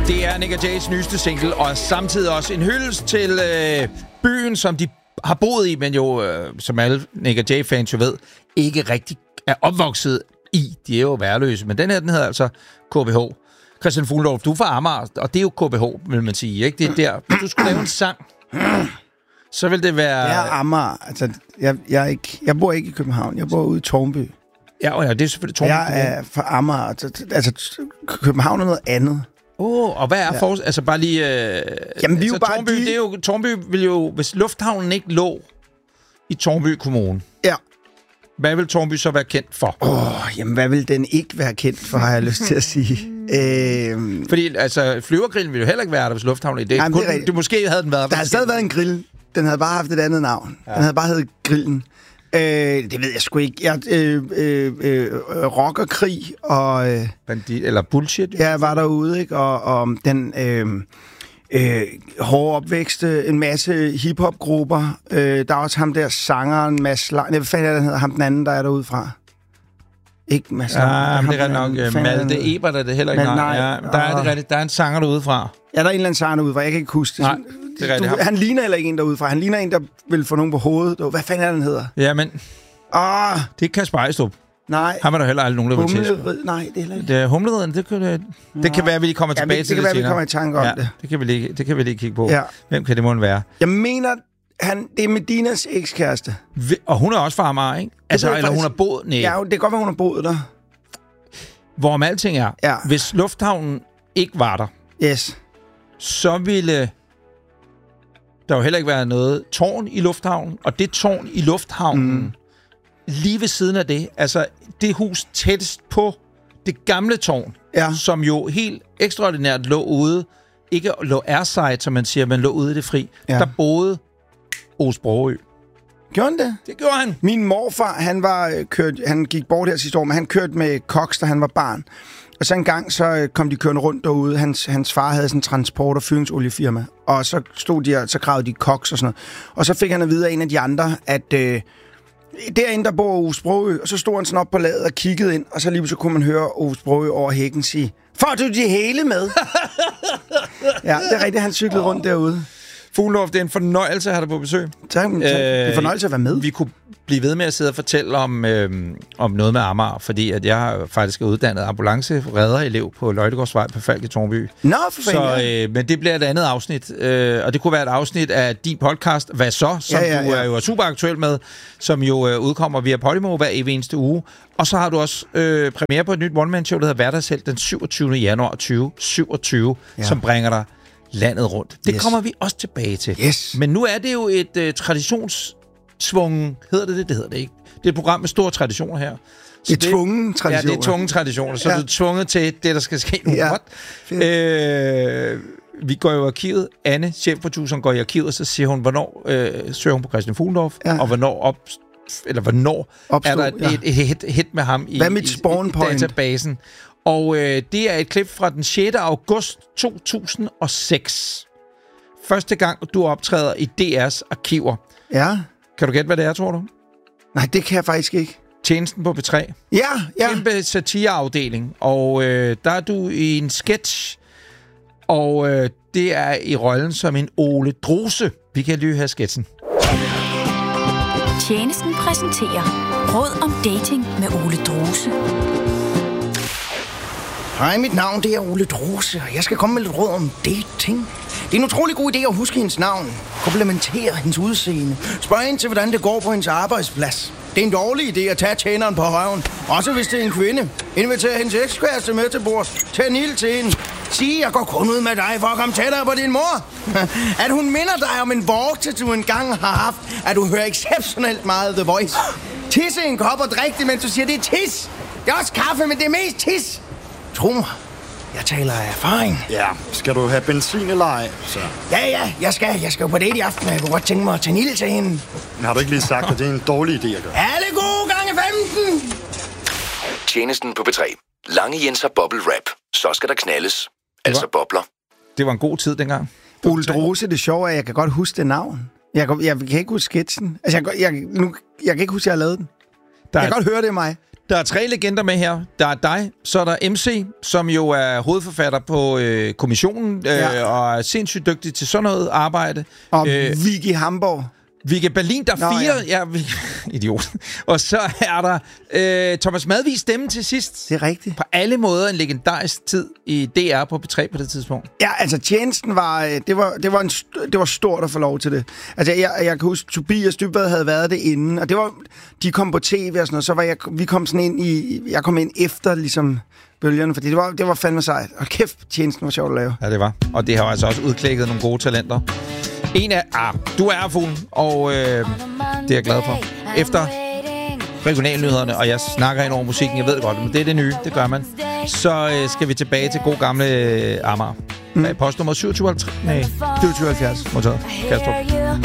Det er Nick & Jays nyeste single, og samtidig også en hyldest til byen, som de har boet i, men jo, som alle Nick & Jay-fans jo ved, ikke rigtig er opvokset i. De er jo værløse, men den her, den hedder altså KBH. Christian Fuglendorf, du er fra Amager, og det er jo KBH, vil man sige, ikke? Det er der. Hvis du skulle lave en sang, så vil det være... Jeg er Amager. Altså, jeg bor ikke i København. Jeg bor ude i Tårnby. Ja, det er selvfølgelig Tårnby. Jeg er fra Amager. Altså, København er noget andet. Og hvad er altså bare lige... Jamen, vi er jo bare Tårnby, det er jo, Tårnby vil jo... Hvis lufthavnen ikke lå i Tårnby Kommune... Ja. Hvad vil Tårnby så være kendt for? Jamen, hvad vil den ikke være kendt for, har jeg lyst til at sige. Fordi, altså, flyvergrillen ville jo heller ikke være der, hvis lufthavnen... Det måske havde den været der. Der havde stadig været en grill. Den havde bare haft et andet navn. Ja. Den havde bare heddet Grillen. Det ved jeg sgu ikke. Rockerkrig og... Bandit, eller bullshit. Ja, var derude, ikke? Og den... hårde opvækste, en masse hiphop-grupper. Der er også ham der sangeren, Mads Lang. Hvad fanden er den hedder? Ham den anden, der er derude fra. Ikke Mads Lang. Ja, det er nok Malte Ebert, er det heller ikke. Nej, ja, der er det rigtigt. Der er en sanger derude fra. Ja, der er en eller anden sanger derude fra. Jeg kan ikke huske det. Nej, det er rigtigt. Han ligner heller ikke en derude fra. Han ligner en, der vil få nogen på hovedet. Hvad fanden er den hedder? Ja, men... Det er Kasper Ejstrup. Nej. Ham er der heller aldrig nogen, der vil tæske. Nej, det er heller ikke. Det er Humlereden, det kan være, at vi lige kommer tilbage til det senere. Det kan være, vi kommer i tanke om det. Det kan vi lige kigge på. Ja. Hvem kan det måtte være? Jeg mener, det er Medinas ekskæreste. Og hun er også fra Amager, ikke? Altså, eller hun har boet... Nej. Ja, det kan godt være, hun har boet der. Hvorom alting er, hvis lufthavnen ikke var der, så ville der jo heller ikke være noget tårn i lufthavnen, og det tårn i lufthavnen, lige ved siden af det, altså det hus tættest på det gamle tårn, som jo helt ekstraordinært lå ude, ikke lå airside, som man siger, men lå ude i det fri, der boede Ove Sprogøe. Gjorde han det? Det gjorde han. Min morfar, han gik bort her sidste år, men han kørte med koks, da han var barn. Og så en gang, så kom de kørende rundt derude. Hans far havde sådan en transport- og fyringsoliefirma. Og så stod de og så gravede de koks og sådan noget. Og så fik han at vide af en af de andre, at derinde, der bor Ove Sprogøe. Og så stod han sådan op på ladet og kiggede ind. Og så lige så kunne man høre Ove Sprogøe over hækken sige, får du de hele med? Ja, det er rigtigt, han cyklede rundt derude. Fuglendorf, det er en fornøjelse at have dig på besøg. Tak. Det er en fornøjelse at være med. Vi kunne blive ved med at sidde og fortælle om noget med Amager, fordi at jeg faktisk er uddannet ambulance-redderelev på Løjtegårdsvej på Falk i Tårnby. Nå, for fanden. Men det bliver et andet afsnit, og det kunne være et afsnit af din podcast, Hvad så? Som du er jo super aktuel med, som jo udkommer via Podimo hver eneste uge. Og så har du også premiere på et nyt one-man-show, der hedder Hverdagshelt den 27. januar 2027, som bringer dig landet rundt. Det kommer vi også tilbage til. Yes. Men nu er det jo et traditionssvungen... Hedder det? Det hedder det ikke. Det er et program med store traditioner her. Det er tvungne traditioner. Ja, det er tvungne traditioner. Så du er tvunget til det, der skal ske nu. Vi går jo i arkivet. Anne, chefproduceren, går i arkivet, og så siger hun, hvornår søger hun på Christian Fuglendorf, og hvornår opstod, er der et hit med ham i databasen. Og det er et klip fra den 6. august 2006. Første gang, du optræder i DR's arkiver. Ja. Kan du gætte, hvad det er, tror du? Nej, det kan jeg faktisk ikke. Tjenesten på P3. Ja. Kæmpe satireafdeling. Og der er du i en sketch. Og det er i rollen som en Ole Druse. Vi kan lige høre sketchen. Tjenesten præsenterer Råd om dating med Ole Druse. Hej, mit navn det er Ole Druse, og jeg skal komme med lidt råd om dating. Det er en utrolig god idé at huske hendes navn, komplementere hendes udseende, spørge ind til, hvordan det går på hendes arbejdsplads. Det er en dårlig idé at tage tjeneren på røven, også hvis det er en kvinde. Invitere hendes ekskæreste med til bords, tænd ild til hende. Sige, jeg går kun ud med dig for at komme tættere på din mor. At hun minder dig om en vorte, du engang har haft, at du hører exceptionelt meget The Voice. Tisse en kop og drik det, mens du siger, det er tis. Det er også kaffe, men det er mest tis. Tro mig, jeg taler af erfaring. Ja, skal du have benzin eller ej, så? Ja, jeg skal jo på date i aften, og jeg kunne godt tænke mig at tage en ild til hende. Men har du ikke lige sagt, at det er en dårlig idé at gøre? Alle gode gange 15! Tjenesten på P3. Lange Jenser Bubble Wrap. Så skal der knaldes. Altså bobler. Det var en god tid dengang. Ole Druse, det sjove er, at jeg kan godt huske det navn. Jeg kan ikke huske sketchen. Altså, jeg kan ikke huske, at jeg har lavet den. Jeg kan godt høre, det er mig. Der er 3 legender med her. Der er dig, så er der MC, som jo er hovedforfatter på kommissionen, og er sindssygt dygtig til sådan noget arbejde. Og Vicky Hamborg. Vicky Berlin, der er 4. Ja, idiot. Og så er der Thomas Madvig stemme til sidst. Det er rigtigt. På alle måder en legendarisk tid i DR på P3 på det tidspunkt. Ja, altså tjenesten var... Det var stort at få lov til det. Altså, jeg kan huske, Tobias Dybvad havde været det inden, og det var... De kom på tv og sådan noget, så var vi kom sådan ind i... Jeg kom ind efter, ligesom... bølgerne, fordi det var fandme sejt. Og kæft, tjenesten var sjovt at lave. Ja, det var. Og det har altså også udklækket nogle gode talenter. Du er fuglen, og det er jeg glad for. Efter regionalnyhederne, og jeg snakker ind over musikken, jeg ved det godt, men det er det nye, det gør man. Så skal vi tilbage til god gamle Amager. Postnummer 27. Nej, 77. Modtaget. Kastrup.